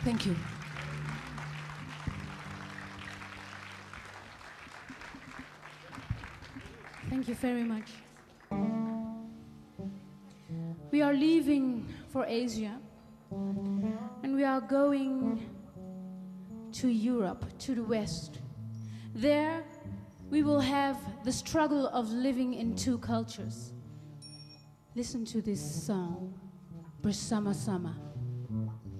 Thank you. Thank you very much. We are leaving for Asia, and we are going to Europe, to the West. There, we will have the struggle of living in two cultures. Listen to this song, Bersama Sama.